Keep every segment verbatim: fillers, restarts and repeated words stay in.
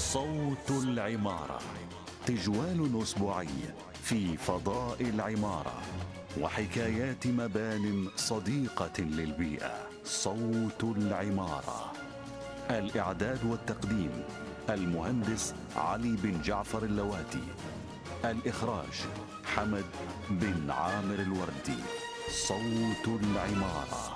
صوت العمارة، تجوال أسبوعي في فضاء العمارة وحكايات مبان صديقة للبيئة. صوت العمارة، الإعداد والتقديم المهندس علي بن جعفر اللواتي، الإخراج حمد بن عامر الوردي. صوت العمارة.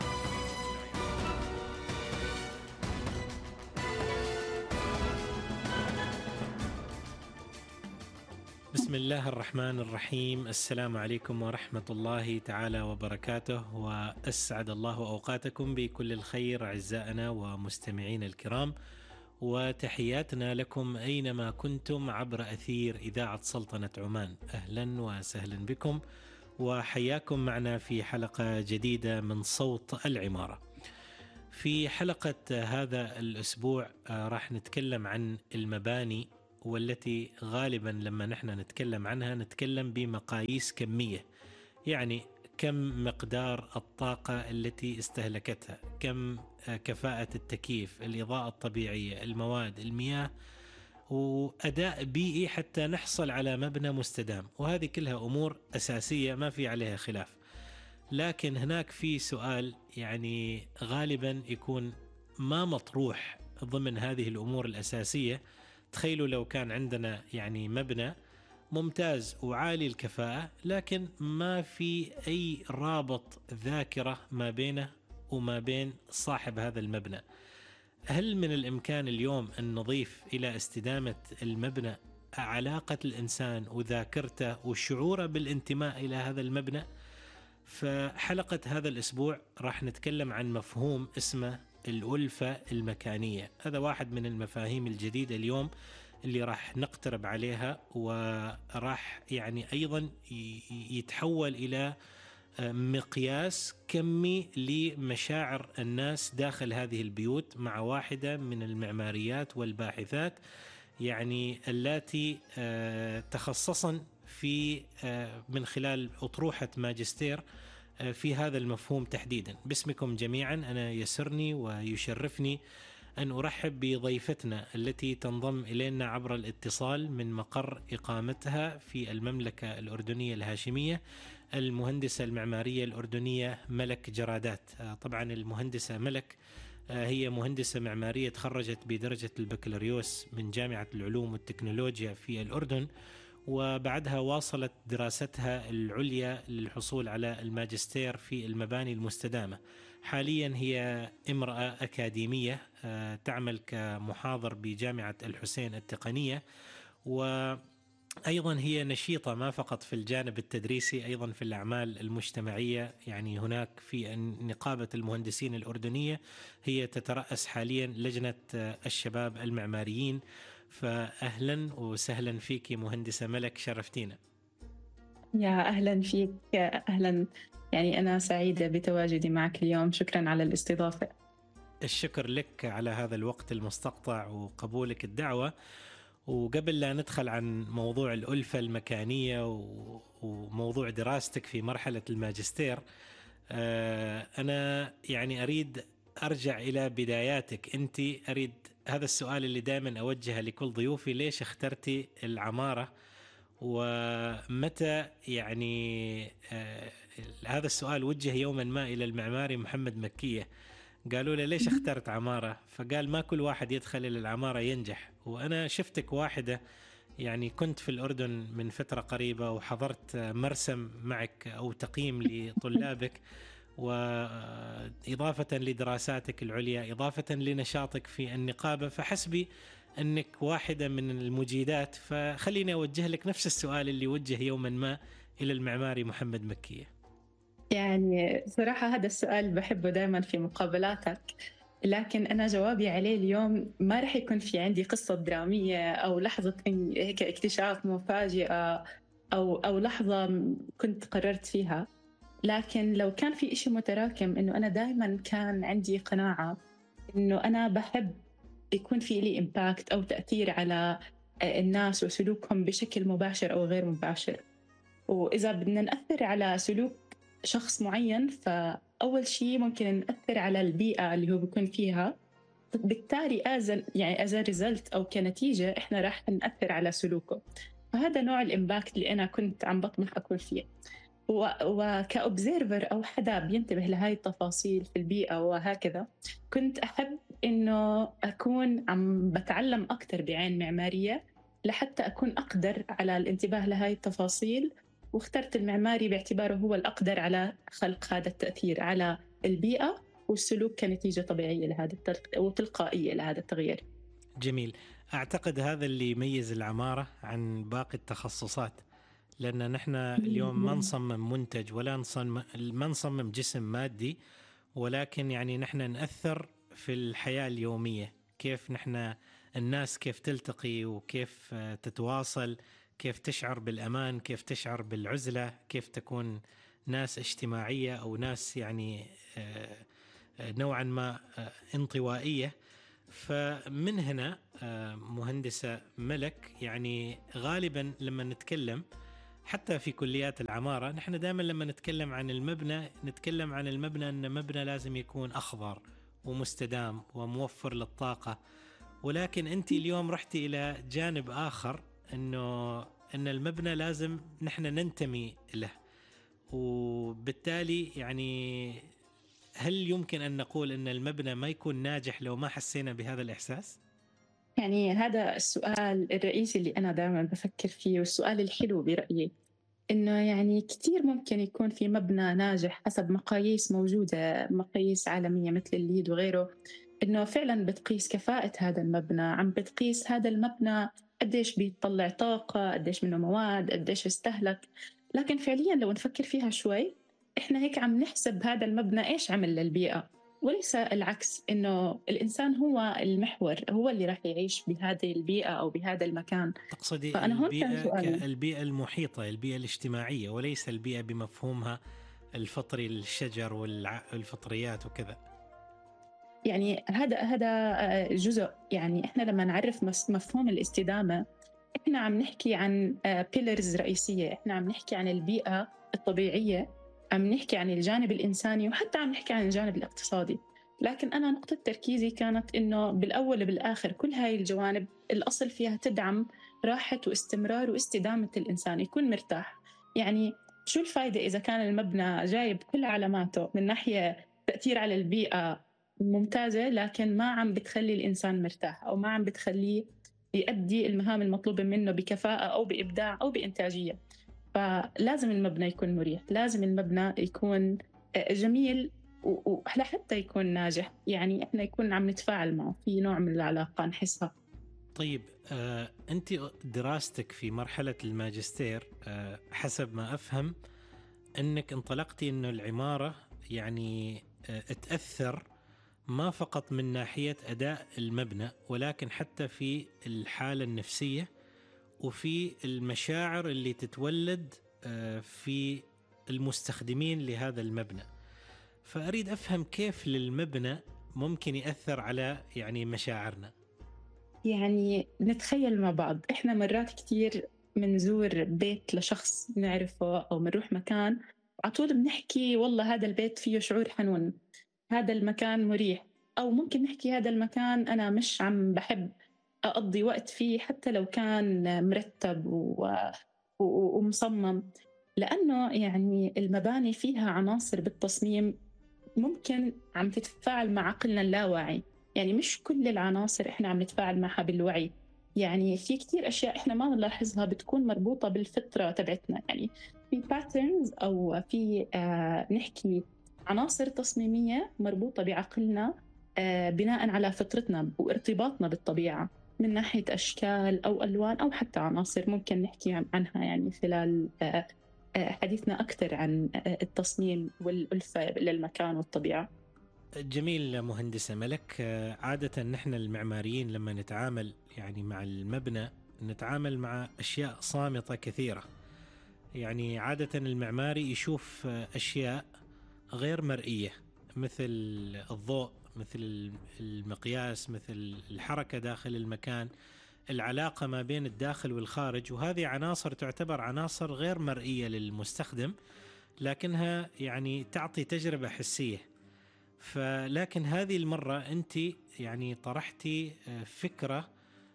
بسم الله الرحمن الرحيم. السلام عليكم ورحمة الله تعالى وبركاته، وأسعد الله أوقاتكم بكل الخير أعزائنا ومستمعين الكرام، وتحياتنا لكم أينما كنتم عبر أثير إذاعة سلطنة عمان. أهلا وسهلا بكم وحياكم معنا في حلقة جديدة من صوت العمارة. في حلقة هذا الأسبوع راح نتكلم عن المباني، والتي غالبا لما نحن نتكلم عنها نتكلم بمقاييس كمية، يعني كم مقدار الطاقة التي استهلكتها، كم كفاءة التكييف، الإضاءة الطبيعية، المواد، المياه، وأداء بيئي حتى نحصل على مبنى مستدام. وهذه كلها أمور أساسية ما في عليها خلاف. لكن هناك في سؤال يعني غالبا يكون ما مطروح ضمن هذه الأمور الأساسية. تخيلوا لو كان عندنا يعني مبنى ممتاز وعالي الكفاءة، لكن ما في أي رابط ذاكرة ما بينه وما بين صاحب هذا المبنى. هل من الإمكان اليوم أن نضيف إلى استدامة المبنى علاقة الإنسان وذاكرته وشعوره بالانتماء إلى هذا المبنى؟ فحلقة هذا الأسبوع راح نتكلم عن مفهوم اسمه الألفة المكانية. هذا واحد من المفاهيم الجديدة اليوم اللي راح نقترب عليها، وراح يعني أيضا يتحول إلى مقياس كمي لمشاعر الناس داخل هذه البيوت، مع واحدة من المعماريات والباحثات يعني التي تخصصن في من خلال أطروحة ماجستير في هذا المفهوم تحديدا. باسمكم جميعا أنا يسرني ويشرفني أن أرحب بضيفتنا التي تنضم إلينا عبر الاتصال من مقر إقامتها في المملكة الأردنية الهاشمية، المهندسة المعمارية الأردنية ملك جرادات. طبعا المهندسة ملك هي مهندسة معمارية تخرجت بدرجة البكالوريوس من جامعة العلوم والتكنولوجيا في الأردن، وبعدها واصلت دراستها العليا للحصول على الماجستير في المباني المستدامة. حاليا هي امرأة أكاديمية تعمل كمحاضر بجامعة الحسين التقنية، وأيضا هي نشيطة ما فقط في الجانب التدريسي، أيضا في الأعمال المجتمعية. يعني هناك في نقابة المهندسين الأردنية هي تترأس حاليا لجنة الشباب المعماريين. فأهلا وسهلا فيك مهندسة ملك، شرفتينا. يا أهلا فيك. أهلا، يعني أنا سعيدة بتواجدي معك اليوم. شكرا على الاستضافة. الشكر لك على هذا الوقت المستقطع وقبولك الدعوة. وقبل لا ندخل عن موضوع الألفة المكانية وموضوع دراستك في مرحلة الماجستير، أنا يعني أريد أرجع إلى بداياتك أنت. أريد هذا السؤال اللي دائما أوجهه لكل ضيوفي: ليش اخترتي العمارة؟ ومتى يعني آه هذا السؤال وجه يوما ما إلى المعماري محمد مكية، قالوا له ليش اخترت عمارة؟ فقال ما كل واحد يدخل إلى العمارة ينجح. وأنا شفتك واحدة، يعني كنت في الأردن من فترة قريبة وحضرت مرسم معك أو تقييم لطلابك، وإضافة لدراساتك العليا، إضافة لنشاطك في النقابة، فحسبي أنك واحدة من المجيدات. فخليني أوجه لك نفس السؤال اللي وجه يوما ما إلى المعماري محمد مكية. يعني صراحة هذا السؤال بحبه دائما في مقابلاتك، لكن أنا جوابي عليه اليوم ما رح يكون في عندي قصة درامية أو لحظة هيك اكتشاف مفاجئة أو أو لحظة كنت قررت فيها. لكن لو كان في إشي متراكم، إنه أنا دائما كان عندي قناعة إنه أنا بحب يكون في لي إمباكت أو تأثير على الناس وسلوكهم بشكل مباشر أو غير مباشر. وإذا بدنا نأثر على سلوك شخص معين، فأول شيء ممكن نأثر على البيئة اللي هو بيكون فيها، بالتالي أزل يعني أز ريزلت أو كنتيجة إحنا راح نأثر على سلوكه. فهذا نوع الإمباكت اللي أنا كنت عم بطمح أكون فيه. وكأوبزيرفر أو حدا بينتبه لهاي التفاصيل في البيئة وهكذا، كنت أحب إنه أكون عم بتعلم أكتر بعين معمارية لحتى أكون أقدر على الانتباه لهاي التفاصيل. واخترت المعماري باعتباره هو الأقدر على خلق هذا التأثير على البيئة والسلوك كنتيجة طبيعية لهذا التغ... وتلقائية لهذا التغيير. جميل. أعتقد هذا اللي يميز العمارة عن باقي التخصصات، لأن نحن اليوم ما نصمم منتج ولا نصمم ما نصمم جسم مادي، ولكن يعني نحن نأثر في الحياة اليومية، كيف نحن الناس كيف تلتقي وكيف تتواصل، كيف تشعر بالأمان، كيف تشعر بالعزلة، كيف تكون ناس اجتماعية أو ناس يعني نوعا ما انطوائية. فمن هنا مهندسة ملك، يعني غالبا لما نتكلم حتى في كليات العمارة، نحن دائما لما نتكلم عن المبنى نتكلم عن المبنى أن مبنى لازم يكون أخضر ومستدام وموفر للطاقة، ولكن أنت اليوم رحتي إلى جانب آخر، أنه أن المبنى لازم نحن ننتمي له. وبالتالي يعني هل يمكن أن نقول أن المبنى ما يكون ناجح لو ما حسينا بهذا الإحساس؟ يعني هذا السؤال الرئيسي اللي أنا دائما بفكر فيه، والسؤال الحلو برأيي، إنه يعني كتير ممكن يكون في مبنى ناجح حسب مقاييس موجودة، مقاييس عالمية مثل الليد وغيره، إنه فعلا بتقيس كفاءة هذا المبنى، عم بتقيس هذا المبنى قديش بيطلع طاقة، قديش منه مواد، قديش استهلك. لكن فعليا لو نفكر فيها شوي، إحنا هيك عم نحسب هذا المبنى إيش عمل للبيئة، وليس العكس، إنه الإنسان هو المحور، هو اللي راح يعيش بهذه البيئة أو بهذا المكان. تقصدي البيئة كالبيئة المحيطة، البيئة الاجتماعية، وليس البيئة بمفهومها الفطري، الشجر والفطريات وكذا. يعني هذا هذا جزء، يعني إحنا لما نعرف مفهوم الاستدامة، إحنا عم نحكي عن بيلرز رئيسية، إحنا عم نحكي عن البيئة الطبيعية، عم نحكي عن الجانب الإنساني، وحتى عم نحكي عن الجانب الاقتصادي. لكن أنا نقطة تركيزي كانت إنه بالأول وبالآخر كل هاي الجوانب الأصل فيها تدعم راحة واستمرار واستدامة الإنسان، يكون مرتاح. يعني شو الفايدة إذا كان المبنى جايب كل علاماته من ناحية تأثير على البيئة ممتازة، لكن ما عم بتخلي الإنسان مرتاح، أو ما عم بتخليه يؤدي المهام المطلوبة منه بكفاءة أو بإبداع أو بإنتاجية. فلازم المبنى يكون مريح، لازم المبنى يكون جميل، وحتى يكون ناجح، يعني إحنا يكون عم نتفاعل معه في نوع من العلاقة نحسها. طيب آه، أنت دراستك في مرحلة الماجستير آه، حسب ما أفهم أنك انطلقتي أنه العمارة يعني آه، تأثر ما فقط من ناحية أداء المبنى، ولكن حتى في الحالة النفسية وفي المشاعر اللي تتولد آه، في المستخدمين لهذا المبنى. فأريد أفهم كيف للمبنى ممكن يأثر على يعني مشاعرنا. يعني نتخيل مع بعض، إحنا مرات كتير منزور بيت لشخص نعرفه أو منروح مكان عطول بنحكي والله هذا البيت فيه شعور حنون، هذا المكان مريح، أو ممكن نحكي هذا المكان أنا مش عم بحب أقضي وقت فيه حتى لو كان مرتب و... و... ومصمم. لأنه يعني المباني فيها عناصر بالتصميم ممكن عم تتفاعل مع عقلنا اللاواعي، يعني مش كل العناصر إحنا عم نتفاعل معها بالوعي. يعني في كتير أشياء إحنا ما نلاحظها بتكون مربوطة بالفطرة تبعتنا، يعني في باترنز أو في آه نحكي عناصر تصميمية مربوطة بعقلنا آه بناء على فطرتنا وارتباطنا بالطبيعة، من ناحية أشكال أو ألوان أو حتى عناصر ممكن نحكي عنها يعني خلال آه حديثنا أكثر عن التصميم والألفة للمكان والطبيعة. جميل مهندسة ملك. عادة نحن المعماريين لما نتعامل يعني مع المبنى نتعامل مع أشياء صامتة كثيرة، يعني عادة المعماري يشوف أشياء غير مرئية مثل الضوء، مثل المقياس، مثل الحركة داخل المكان، العلاقة ما بين الداخل والخارج، وهذه عناصر تعتبر عناصر غير مرئية للمستخدم لكنها يعني تعطي تجربة حسية. فلكن هذه المرة أنت يعني طرحتي فكرة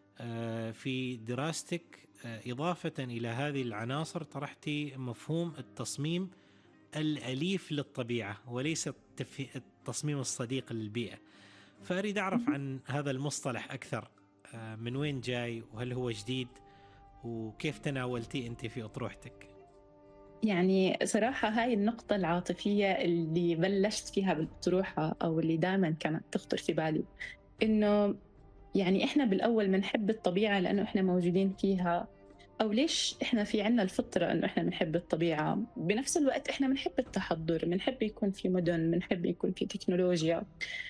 في دراستك، إضافة إلى هذه العناصر طرحتي مفهوم التصميم الأليف للطبيعة وليس التصميم الصديق للبيئة. فأريد أعرف عن هذا المصطلح أكثر، من وين جاي وهل هو جديد وكيف تناولتي أنت في أطروحتك؟ يعني صراحة هاي النقطة العاطفية اللي بلشت فيها بالأطروحة أو اللي دائما كانت تخطر في بالي، إنه يعني إحنا بالأول بنحب الطبيعة لأنه إحنا موجودين فيها، أو ليش إحنا في عنا الفطرة إنه إحنا بنحب الطبيعة. بنفس الوقت إحنا بنحب التحضر، بنحب يكون في مدن، بنحب يكون في تكنولوجيا.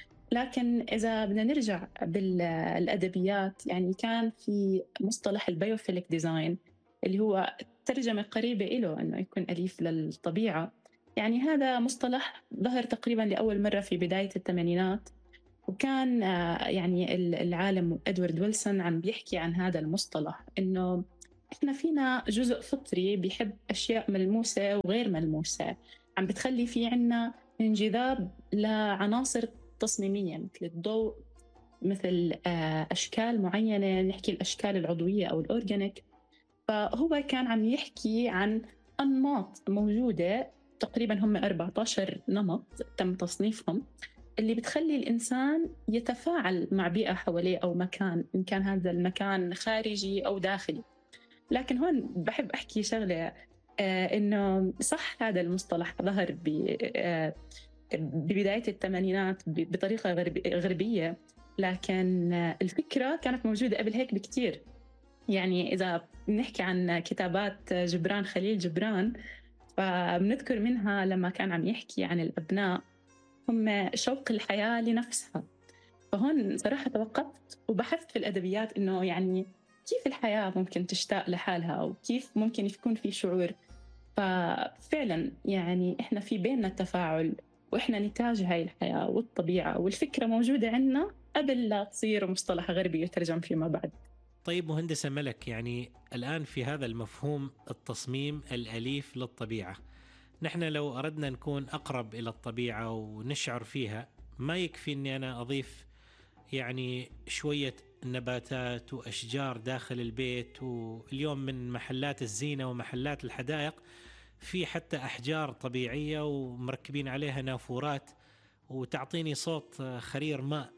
لكن إذا بدنا نرجع بالأدبيات، يعني كان في مصطلح البيوفيليك ديزاين اللي هو ترجمة قريبة إله أنه يكون أليف للطبيعة. يعني هذا مصطلح ظهر تقريبا لأول مرة في بداية الثمانينات، وكان يعني العالم إدوارد ويلسون عم بيحكي عن هذا المصطلح، إنه إحنا فينا جزء فطري بيحب أشياء ملموسة وغير ملموسة، عم بتخلي في عنا انجذاب لعناصر تصميمية مثل الضوء، مثل أشكال معينة، نحكي الأشكال العضوية أو الأورجانيك. فهو كان عم يحكي عن أنماط موجودة، تقريبا هم أربعة عشر نمط تم تصنيفهم، اللي بتخلي الإنسان يتفاعل مع بيئة حواليه أو مكان، إن كان هذا المكان خارجي أو داخلي. لكن هون بحب أحكي شغلة، آه إنه صح هذا المصطلح ظهر آه ببداية الثمانينات بطريقة غربية، لكن الفكرة كانت موجودة قبل هيك بكتير. يعني إذا بنحكي عن كتابات جبران خليل جبران، فبنذكر منها لما كان عم يحكي عن الأبناء هم شوق الحياة لنفسها. فهون صراحة توقفت وبحثت في الأدبيات إنه يعني كيف الحياة ممكن تشتاق لحالها، أو كيف ممكن يكون في شعور. ففعلا يعني إحنا في بيننا التفاعل، وإحنا نتاج هاي الحياة والطبيعة، والفكرة موجودة عنا قبل لا تصير مصطلح غربي يترجم فيما بعد. طيب مهندسة ملك، يعني الآن في هذا المفهوم التصميم الأليف للطبيعة، نحن لو أردنا نكون أقرب إلى الطبيعة ونشعر فيها، ما يكفي أني أنا أضيف يعني شوية نباتات وأشجار داخل البيت. واليوم من محلات الزينة ومحلات الحدائق في حتى أحجار طبيعية ومركبين عليها نافورات وتعطيني صوت خرير ماء.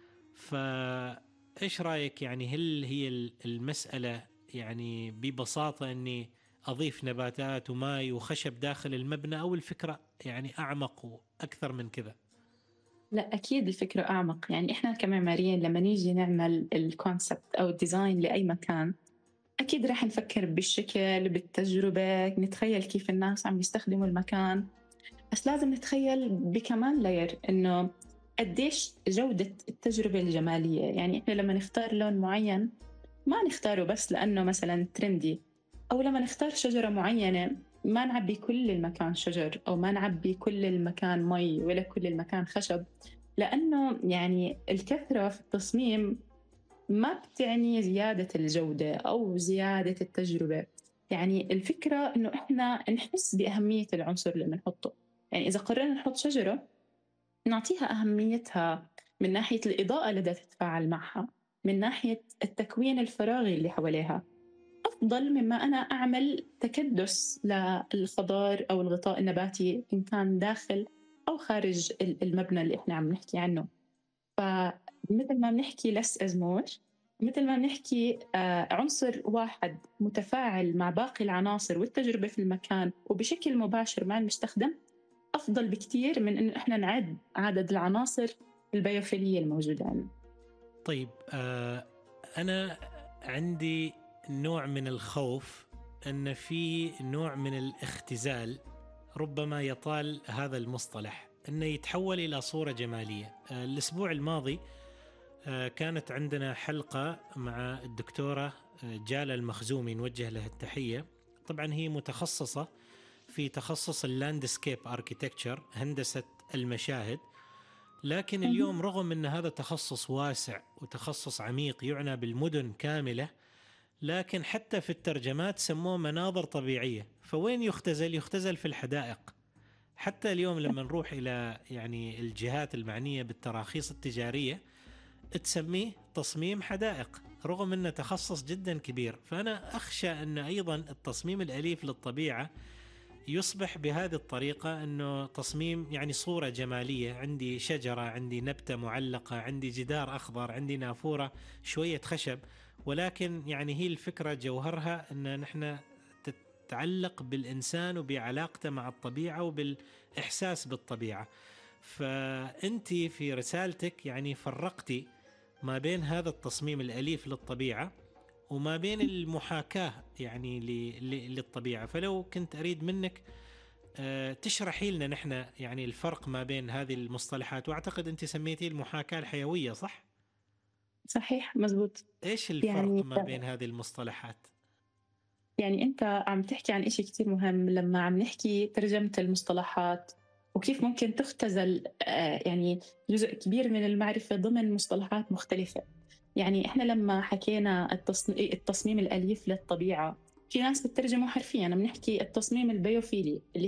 فإيش رأيك؟ يعني هل هي المسألة يعني ببساطة أني أضيف نباتات وماء وخشب داخل المبنى، أو الفكرة يعني أعمق وأكثر من كذا؟ لا، أكيد الفكرة أعمق. يعني إحنا كمعماريين لما نيجي نعمل الكونسبت أو الديزاين لأي مكان، أكيد رح نفكر بالشكل، بالتجربة، نتخيل كيف الناس عم يستخدموا المكان، بس لازم نتخيل بكمان لاير إنه قديش جودة التجربة الجمالية. يعني إحنا لما نختار لون معين ما نختاره بس لأنه مثلا ترندي، أو لما نختار شجرة معينة ما نعبي كل المكان شجر، أو ما نعبي كل المكان مي ولا كل المكان خشب، لأنه يعني الكثرة في التصميم ما بتعني زيادة الجودة أو زيادة التجربة. يعني الفكرة إنه إحنا نحس بأهمية العنصر اللي بنحطه. يعني إذا قررنا نحط شجرة، نعطيها أهميتها من ناحية الإضاءة اللي بدها تتفاعل معها، من ناحية التكوين الفراغي اللي حواليها، أفضل مما أنا أعمل تكدس للخضار أو الغطاء النباتي إن كان داخل أو خارج المبنى اللي إحنا عم نحكي عنه. فمثل ما بنحكي less is more، مثل ما بنحكي عنصر واحد متفاعل مع باقي العناصر والتجربة في المكان وبشكل مباشر مع المستخدم، أفضل بكتير من إنه إحنا نعد عدد العناصر البيوفيلية الموجودة عندنا. طيب آه أنا عندي نوع من الخوف أن في نوع من الاختزال ربما يطال هذا المصطلح، أنه يتحول إلى صورة جمالية. آه الأسبوع الماضي آه كانت عندنا حلقة مع الدكتورة جالة المخزومي، نوجه لها التحية. طبعا هي متخصصة في تخصص اللاندسكيب أركيتكتشر، هندسة المشاهد. لكن اليوم رغم أن هذا تخصص واسع وتخصص عميق يعنى بالمدن كاملة، لكن حتى في الترجمات سموه مناظر طبيعية. فوين يختزل؟ يختزل في الحدائق. حتى اليوم لما نروح إلى يعني الجهات المعنية بالتراخيص التجارية تسميه تصميم حدائق، رغم أنه تخصص جدا كبير. فأنا أخشى أن أيضا التصميم الأليف للطبيعة يصبح بهذه الطريقة، أنه تصميم يعني صورة جمالية، عندي شجرة، عندي نبتة معلقة، عندي جدار أخضر، عندي نافورة، شوية خشب، ولكن يعني هي الفكرة جوهرها أن نحن تتعلق بالإنسان وبعلاقته مع الطبيعة وبالإحساس بالطبيعة. فأنت في رسالتك يعني فرقتي ما بين هذا التصميم الأليف للطبيعة وما بين المحاكاة يعني للطبيعة. فلو كنت أريد منك تشرحي لنا نحن يعني الفرق ما بين هذه المصطلحات، وأعتقد أنت سميتي المحاكاة الحيوية، صح؟ صحيح، مزبوط. إيش الفرق يعني ما بين هذه المصطلحات؟ يعني أنت عم تحكي عن إشي كتير مهم لما عم نحكي ترجمة المصطلحات وكيف ممكن تختزل يعني جزء كبير من المعرفة ضمن مصطلحات مختلفة. يعني إحنا لما حكينا التصميم الأليف للطبيعة، في ناس بتترجمه حرفياً، بنحكي التصميم البيوفيلي اللي